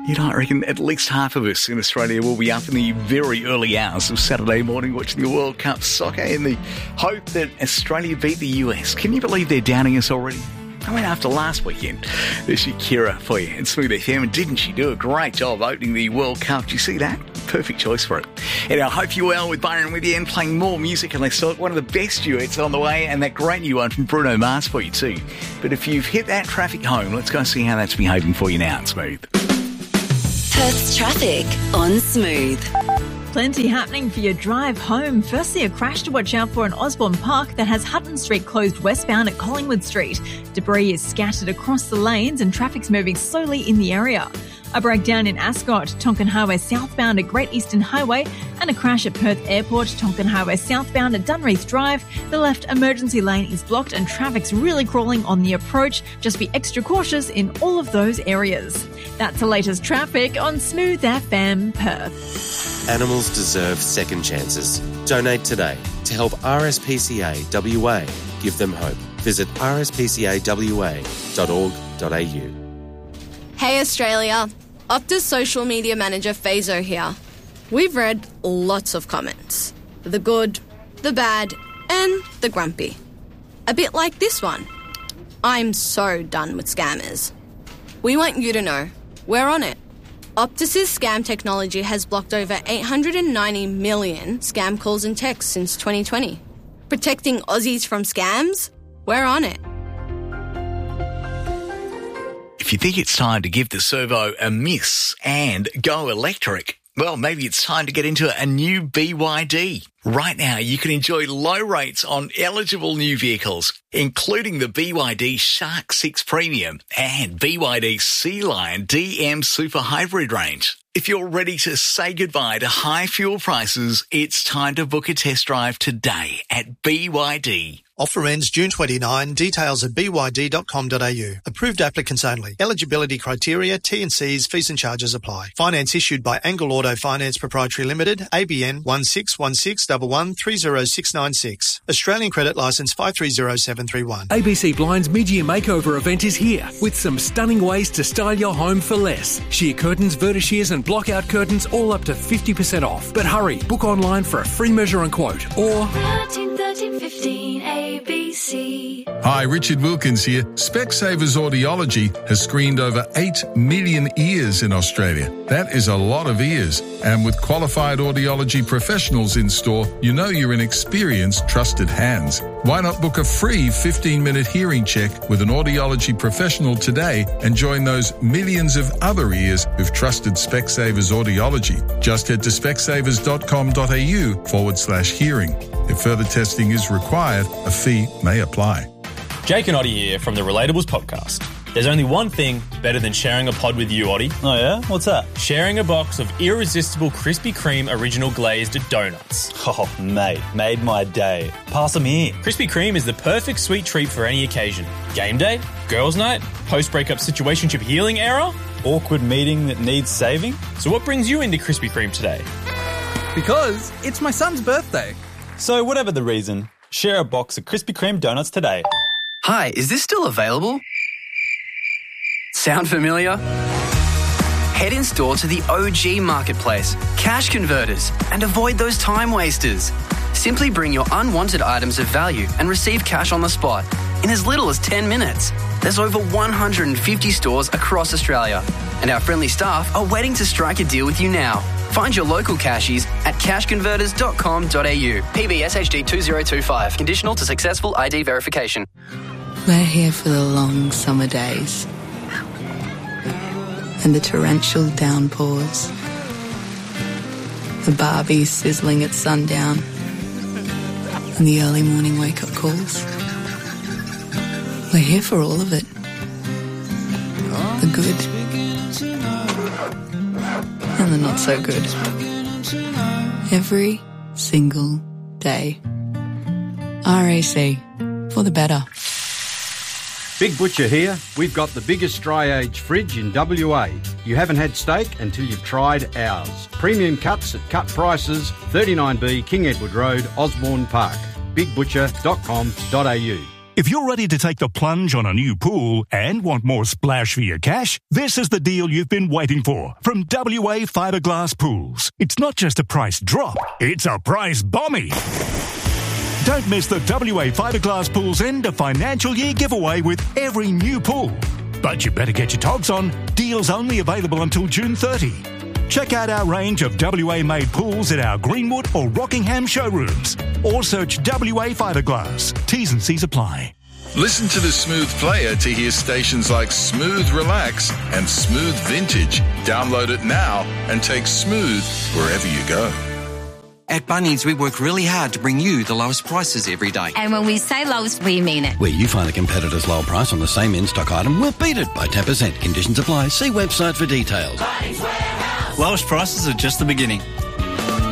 You know, I reckon at least half of us in Australia will be up in the very early hours of Saturday morning watching the World Cup soccer in the hope that Australia beat the US. Can you believe they're downing us already? I mean, after last weekend, there's Shakira for you in Smooth FM, and didn't she do a great job opening the World Cup? Did you see that? Perfect choice for it. And I hope you're well with Byron with you and playing more music, and let's talk one of the best duets on the way, and that great new one from Bruno Mars for you too. But if you've hit that traffic home, let's go see how that's behaving for you now at Smooth. Perth's traffic on Smooth. Plenty happening for your drive home. Firstly, a crash to watch out for in Osborne Park that has Hutton Street closed westbound at Collingwood Street. Debris is scattered across the lanes and traffic's moving slowly in the area. A breakdown in Ascot, Tonkin Highway southbound at Great Eastern Highway, and a crash at Perth Airport, Tonkin Highway southbound at Dunreath Drive. The left emergency lane is blocked and traffic's really crawling on the approach. Just be extra cautious in all of those areas. That's the latest traffic on Smooth FM Perth. Animals deserve second chances. Donate today to help RSPCA WA give them hope. Visit rspcawa.org.au. Hey Australia, Optus social media manager Fazo here. We've read lots of comments. The good, the bad, and the grumpy. A bit like this one. I'm so done with scammers. We want you to know, we're on it. Optus's scam technology has blocked over 890 million scam calls and texts since 2020. Protecting Aussies from scams? We're on it. If you think it's time to give the servo a miss and go electric, well, maybe it's time to get into a new BYD. Right now, you can enjoy low rates on eligible new vehicles, including the BYD Shark 6 Premium and BYD Sea Lion DM Super Hybrid range. If you're ready to say goodbye to high fuel prices, it's time to book a test drive today at BYD. Offer ends June 29. Details at byd.com.au. Approved applicants only. Eligibility criteria, T&Cs, fees and charges apply. Finance issued by Angle Auto Finance Proprietary Limited, ABN 161611309696. Australian credit licence 530731. ABC Blind's mid-year makeover event is here with some stunning ways to style your home for less. Sheer curtains, vertishears and block-out curtains all up to 50% off. But hurry, book online for a free measure and quote or 1315 ABC. Hi, Richard Wilkins here. Specsavers Audiology has screened over 8 million ears in Australia. That is a lot of ears. And with qualified audiology professionals in store, you know you're in experienced, trusted hands. Why not book a free 15-minute hearing check with an audiology professional today and join those millions of other ears who've trusted Specsavers Audiology? Just head to specsavers.com.au/hearing. If further testing is required, a fee may apply. Jake and Oddie here from the Relatables podcast. There's only one thing better than sharing a pod with you, Oddie. Oh yeah? What's that? Sharing a box of irresistible Krispy Kreme original glazed donuts. Oh, mate, made my day. Pass them here. Krispy Kreme is the perfect sweet treat for any occasion. Game day, girls' night, post-breakup situationship healing era, awkward meeting that needs saving. So what brings you into Krispy Kreme today? Because it's my son's birthday. So whatever the reason, share a box of Krispy Kreme donuts today. Hi, is this still available? Sound familiar? Head in store to the OG Marketplace, Cash Converters, and avoid those time wasters. Simply bring your unwanted items of value and receive cash on the spot in as little as 10 minutes. There's over 150 stores across Australia, and our friendly staff are waiting to strike a deal with you now. Find your local cashies at cashconverters.com.au. PBS HD 2025. Conditional to successful ID verification. We're here for the long summer days and the torrential downpours, the Barbies sizzling at sundown and the early morning wake-up calls. We're here for all of it. The good and the not so good. Every single day. RAC, for the better. Big Butcher here. We've got the biggest dry age fridge in WA. You haven't had steak until you've tried ours. Premium cuts at cut prices, 39B King Edward Road, Osborne Park. bigbutcher.com.au. If you're ready to take the plunge on a new pool and want more splash for your cash, this is the deal you've been waiting for from WA Fiberglass Pools. It's not just a price drop, it's a price bombie. Don't miss the WA Fiberglass Pools end of financial year giveaway with every new pool. But you better get your togs on. Deals only available until June 30. Check out our range of WA-made pools at our Greenwood or Rockingham showrooms. Or search WA Fiberglass. T's and C's apply. Listen to the Smooth Player to hear stations like Smooth Relax and Smooth Vintage. Download it now and take Smooth wherever you go. At Bunnings, we work really hard to bring you the lowest prices every day. And when we say lowest, we mean it. Where you find a competitor's lower price on the same in-stock item, we'll beat it by 10%. Conditions apply. See website for details. Lowest prices are just the beginning.